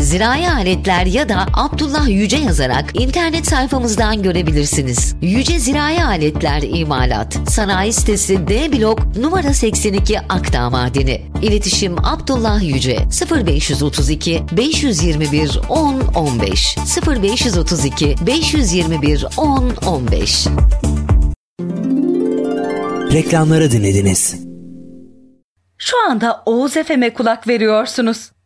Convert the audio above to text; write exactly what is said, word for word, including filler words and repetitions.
zirai aletler ya da Abdullah Yüce yazarak internet sayfamızdan görebilirsiniz. Yüce Zirai Aletler İmalat. Sanayi sitesi D blok numara seksen iki Akdağ Madeni. İletişim Abdullah Yüce sıfır beş otuz iki beş yirmi bir on on beş sıfır beş otuz iki beş yirmi bir on on beş. Reklamları dinlediniz. Şu anda Oğuz F M'e kulak veriyorsunuz.